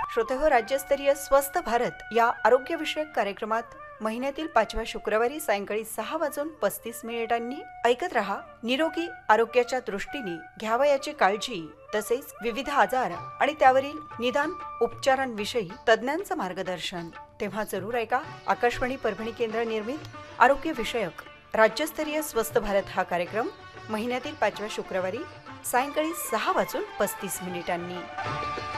श्रोतेहो, राज्यस्तरीय स्वस्थ भारत या आरोग्यविषयक कार्यक्रमात महिन्यातील 5व्या शुक्रवारी सायंकाळी 6:35 ऐकत रहा. निरोगी आरोग्याच्या दृष्टीने घ्यावयाची काळजी तसेच विविध आजार आणि त्यावरील निदान उपचारांविषयी तज्ञांचं मार्गदर्शन. तेव्हा जरूर ऐका आकाशवाणी परभणी केंद्र निर्मित आरोग्यविषयक राज्यस्तरीय स्वस्थ भारत हा कार्यक्रम महिन्यातील 5व्या शुक्रवारी सायंकाळी 6:35